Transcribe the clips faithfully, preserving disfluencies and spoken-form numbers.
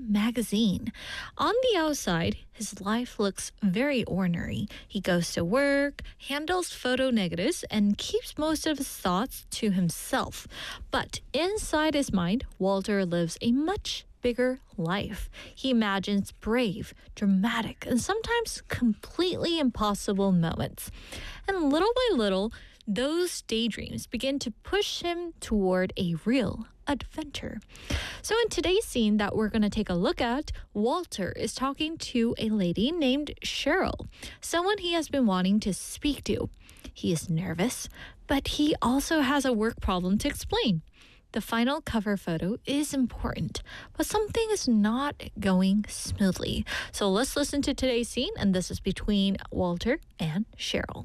magazine. On the outside, his life looks very ordinary. He goes to work, handles photo negatives, and keeps most of his thoughts to himself. But inside his mind, Walter lives a much bigger life. He imagines brave, dramatic, and sometimes completely impossible moments. And little by little, those daydreams begin to push him toward a real adventure. So in today's scene that we're going to take a look at, Walter is talking to a lady named Cheryl, someone he has been wanting to speak to. He is nervous, but he also has a work problem to explain. The final cover photo is important, but something is not going smoothly. So let's listen to today's scene, and this is between Walter and Cheryl.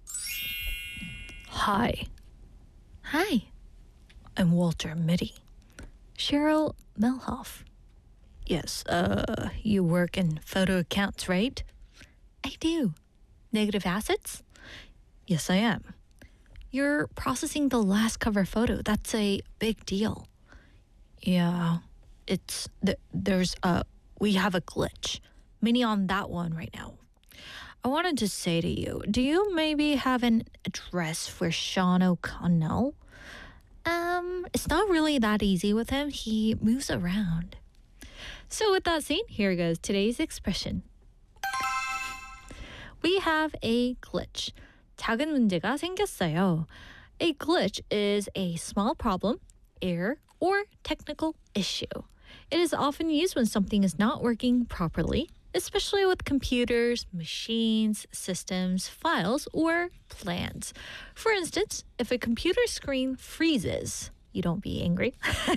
Hi. Hi. I'm Walter Mitty. Cheryl Melhoff. Yes, uh, you work in photo accounts, right? I do. Negative assets? Yes, I am. You're processing the last cover photo. That's a big deal. Yeah, it's, th- there's a, we have a glitch. Meaning on that one right now. I wanted to say to you, do you maybe have an address for Sean O'Connell? Um, it's not really that easy with him. He moves around. So with that scene, here goes today's expression. We have a glitch. 작은 문제가 생겼어요. A glitch is a small problem, error, or technical issue. It is often used when something is not working properly, especially with computers, machines, systems, files, or plans. For instance, if a computer screen freezes, you don't be angry.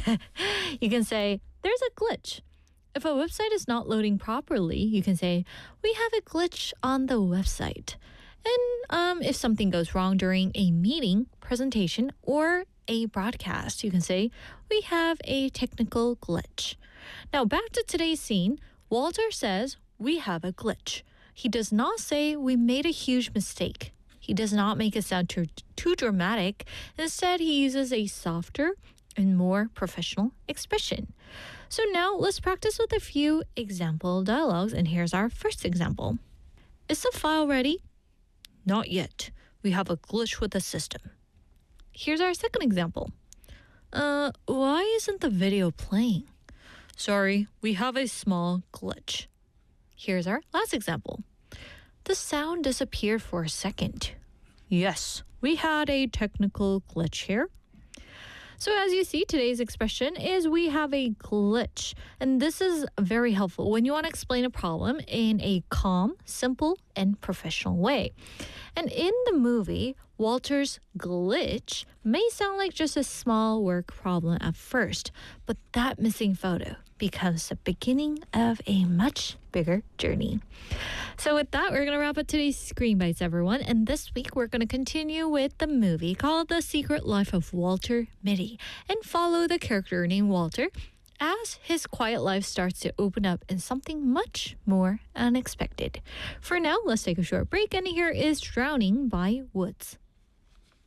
You can say, there's a glitch. If a website is not loading properly, you can say, we have a glitch on the website. And um, if something goes wrong during a meeting, presentation, or a broadcast, you can say, we have a technical glitch. Now back to today's scene, Walter says, we have a glitch. He does not say we made a huge mistake. He does not make it sound too, too dramatic. Instead, he uses a softer and more professional expression. So now let's practice with a few example dialogues, and here's our first example. Is the file ready? Not yet. We have a glitch with the system. Here's our second example. Uh, why isn't the video playing? Sorry, we have a small glitch. Here's our last example. The sound disappeared for a second. Yes, we had a technical glitch here. So as you see, today's expression is we have a glitch. And this is very helpful when you want to explain a problem in a calm, simple, and professional way. And in the movie, Walter's glitch may sound like just a small work problem at first, but that missing photo becomes the beginning of a much bigger journey. So with that, we're going to wrap up today's Screen Bites, everyone. And this week, we're going to continue with the movie called The Secret Life of Walter Mitty and follow the character named Walter as his quiet life starts to open up in something much more unexpected. For now, let's take a short break, and here is Drowning by Woods.